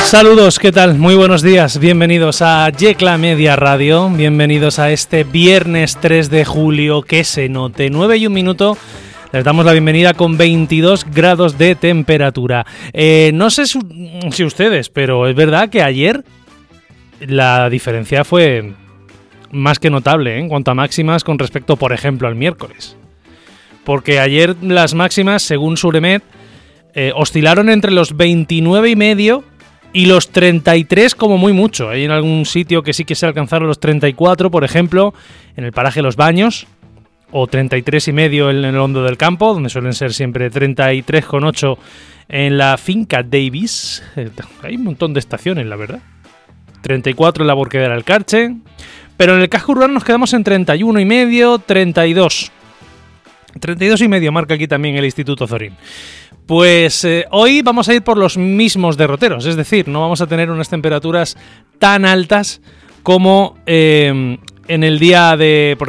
Saludos, ¿qué tal? Muy buenos días, bienvenidos a Yecla Media Radio, bienvenidos a este viernes 3 de julio, que se note, 9:01. Les damos la bienvenida con 22 grados de temperatura. No sé si ustedes, pero es verdad que ayer la diferencia fue más que notable, en cuanto a máximas con respecto, por ejemplo, al miércoles. Porque ayer las máximas, según Suremet, oscilaron entre los 29,5 y los 33 como muy mucho. Hay en algún sitio que sí que se alcanzaron los 34, por ejemplo, en el paraje Los Baños, o 33,5 en el Hondo del Campo, donde suelen ser siempre 33,8 en la finca Davis. Hay un montón de estaciones, la verdad. 34 en la Borquedera del Carche. Pero en el casco urbano nos quedamos en 31,5, 32. 32,5 marca aquí también el Instituto Zorín. Pues hoy vamos a ir por los mismos derroteros, es decir, no vamos a tener unas temperaturas tan altas como en el día de...